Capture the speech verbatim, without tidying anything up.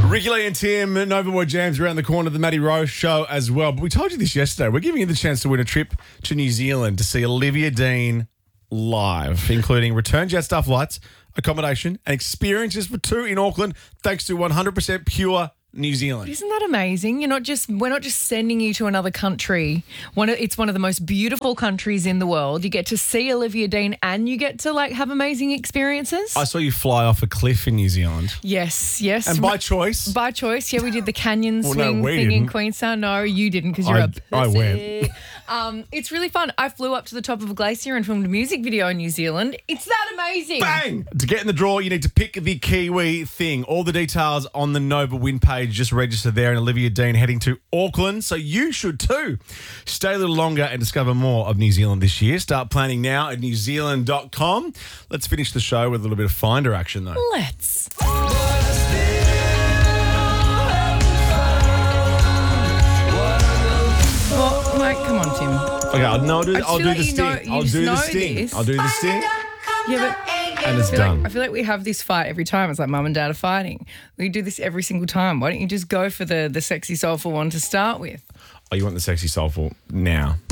Ricky Lee and Tim, Nova Boy Jams around the corner of the Matty Rowe show as well. But we told you this yesterday. We're giving you the chance to win a trip to New Zealand to see Olivia Dean live, including return jet stuff flights, accommodation, and experiences for two in Auckland, thanks to one hundred percent pure New Zealand. Isn't that amazing? You're not just we're not just sending you to another country. One of, it's one of the most beautiful countries in the world. You get to see Olivia Dean and you get to like have amazing experiences. I saw you fly off a cliff in New Zealand. Yes, yes. And by choice. By choice, yeah, we did the canyon Well, swing no, we thing didn't. in Queenstown. No, you didn't because you're I- a I pussy. went. Um, it's really fun. I flew up to the top of a glacier and filmed a music video in New Zealand. It's that amazing. Bang! To get in the draw, you need to pick the Kiwi thing. All the details on the Nova Win page. Just register there, and Olivia Dean heading to Auckland, so you should too. Stay a little longer and discover more of New Zealand this year. Start planning now at new zealand dot com. Let's finish the show with a little bit of Finder action, though. Let's. Well, like, come on, Tim. Okay, I'll, no, I'll do, I just I'll feel do like the you sting. know- you I'll just do the know sting. this. I'll do the sting, Yeah, but and it's I feel, done. like, I feel like we have this fight every time. It's like mum and dad are fighting. We do this every single time. Why don't you just go for the the sexy soulful one to start with? Oh, you want the sexy soulful now?